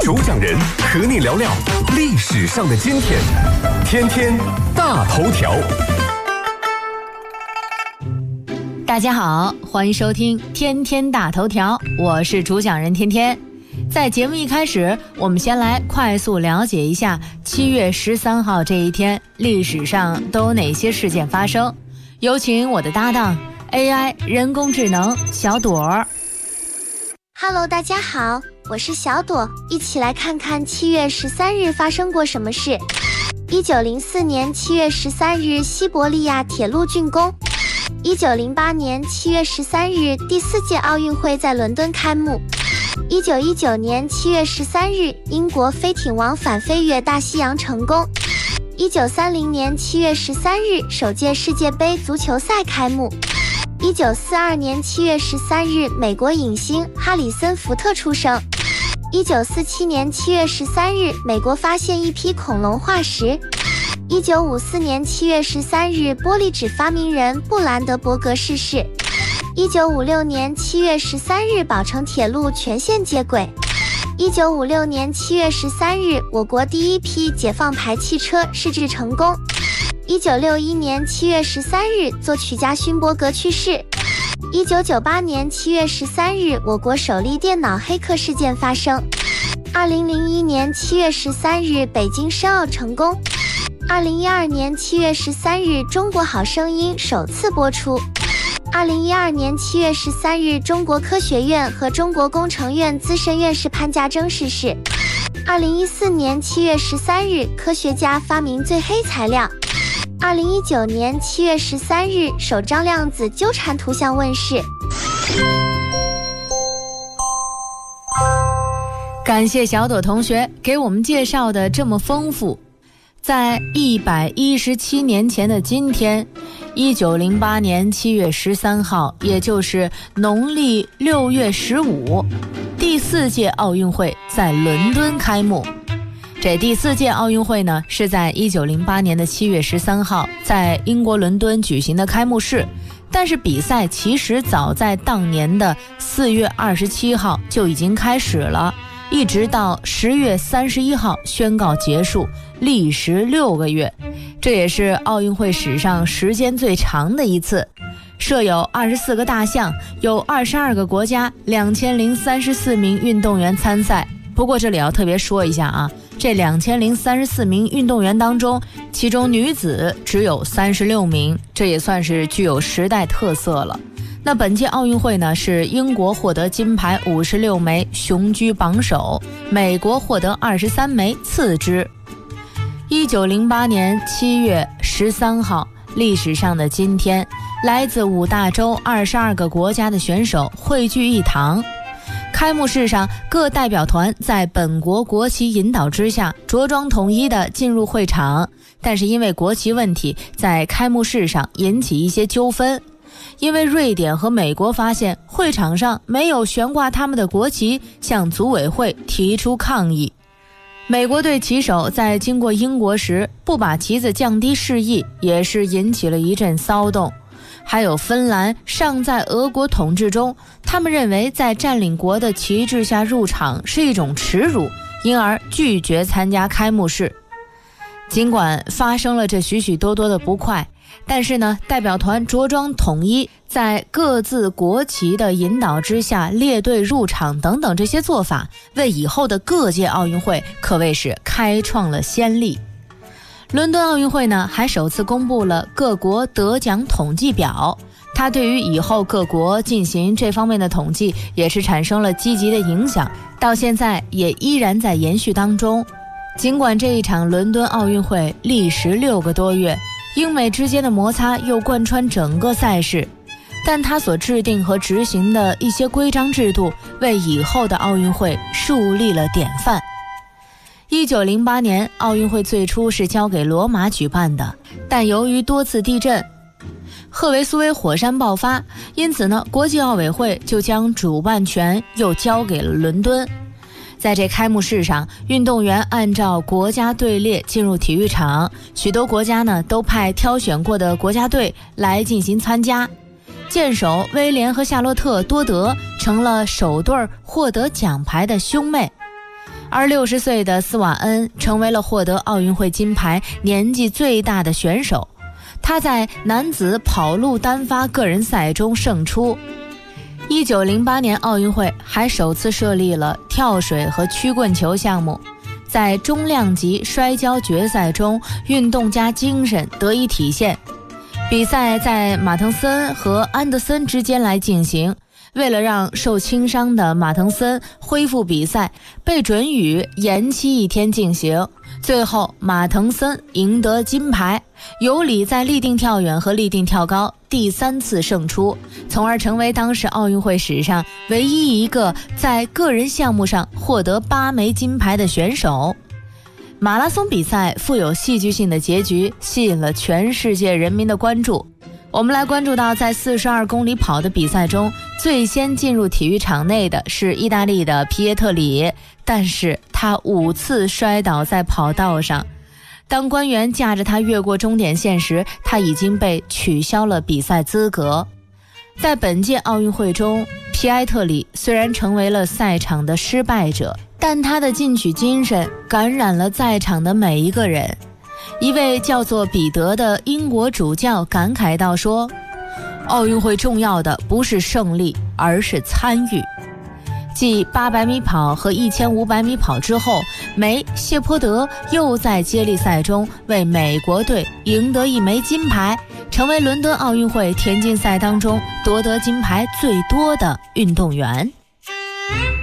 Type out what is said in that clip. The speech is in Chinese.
主讲人和你聊聊历史上的今天，天天大头条。 大家好，欢迎收听天天大头条，我是主讲人天天。在节目一开始，我们先来快速了解一下7月13号这一天历史上都有哪些事件发生。有请我的搭档 AI 人工智能小朵儿。 Hello， 大家好，我是小朵，一起来看看7月13日发生过什么事。1904年7月13日，西伯利亚铁路竣工。1908年7月13日，第4届奥运会在伦敦开幕。1919年7月13日，英国飞艇往返飞越大西洋成功。1930年7月13日，首届世界杯足球赛开幕。1942年7月13日，美国影星哈里森·福特出生。1947年7月13日，美国发现一批恐龙化石。1954年7月13日，玻璃纸发明人布兰德伯格逝世。1956年7月13日，宝成铁路全线接轨。1956年7月13日，我国第一批解放牌汽车试制成功。1961年7月13日，作曲家勋伯格去世。1998年7月13日，我国首例电脑黑客事件发生。2001年7月13日，北京申奥成功。2012年7月13日，中国好声音首次播出。2012年7月13日，中国科学院和中国工程院资深院士潘家铮逝世。2014年7月13日，科学家发明最黑材料。2019年7月13日，首张量子纠缠图像问世。 感谢小朵同学给我们介绍的这么丰富。在117年前的今天，1908年7月13号，也就是农历6月15，第4届奥运会在伦敦开幕。这第4届奥运会呢，是在1908年的7月13号在英国伦敦举行的开幕式，但是比赛其实早在当年的4月27号就已经开始了，一直到10月31号宣告结束，历时6个月。这也是奥运会史上时间最长的一次，设有24个大项，有22个国家，2034名运动员参赛。不过这里要特别说一下啊，这2034名运动员当中，其中女子只有36名，这也算是具有时代特色了。那本届奥运会呢，是英国获得金牌56枚，雄居榜首，美国获得23枚，次之。1908年7月13号，历史上的今天，来自5大洲22个国家的选手汇聚一堂。开幕式上，各代表团在本国国旗引导之下，着装统一地进入会场。但是因为国旗问题，在开幕式上引起一些纠纷。因为瑞典和美国发现会场上没有悬挂他们的国旗，向组委会提出抗议。美国队旗手在经过英国时不把旗子降低示意，也是引起了一阵骚动。还有芬兰尚在俄国统治中，他们认为在占领国的旗帜下入场是一种耻辱，因而拒绝参加开幕式。尽管发生了这许许多多的不快，但是呢，代表团着装统一，在各自国旗的引导之下列队入场等等，这些做法为以后的各届奥运会可谓是开创了先例。伦敦奥运会呢，还首次公布了各国得奖统计表，它对于以后各国进行这方面的统计也是产生了积极的影响，到现在也依然在延续当中。尽管这一场伦敦奥运会历时6个多月，英美之间的摩擦又贯穿整个赛事，但它所制定和执行的一些规章制度，为以后的奥运会树立了典范。1908年奥运会最初是交给罗马举办的，但由于多次地震，赫维苏威火山爆发，因此呢，国际奥委会就将主办权又交给了伦敦。在这开幕式上，运动员按照国家队列进入体育场，许多国家呢都派挑选过的国家队来进行参加。剑手威廉和夏洛特多德成了首对获得奖牌的兄妹。 而60岁的斯瓦恩成为了获得奥运会金牌年纪最大的选手。他在男子跑路单发个人赛中胜出。1908年奥运会还首次设立了跳水和曲棍球项目，在中量级摔跤决赛中，运动家精神得以体现。比赛在马滕森和安德森之间来进行，为了让受轻伤的马滕森恢复比赛，被准予延期1天进行。最后马滕森赢得金牌，尤里在立定跳远和立定跳高第3次胜出，从而成为当时奥运会史上唯一一个在个人项目上获得8枚金牌的选手。马拉松比赛富有戏剧性的结局吸引了全世界人民的关注。我们来关注到，在42公里跑的比赛中，最先进入体育场内的是意大利的皮耶特里，但是他5次摔倒在跑道上。当官员架着他越过终点线时，他已经被取消了比赛资格。在本届奥运会中，皮耶特里虽然成为了赛场的失败者，但他的进取精神感染了在场的每一个人。一位叫做彼得的英国主教感慨道说，奥运会重要的不是胜利，而是参与。继800米跑和1500米跑之后，谢泼德又在接力赛中为美国队赢得1枚金牌，成为伦敦奥运会田径赛当中夺得金牌最多的运动员。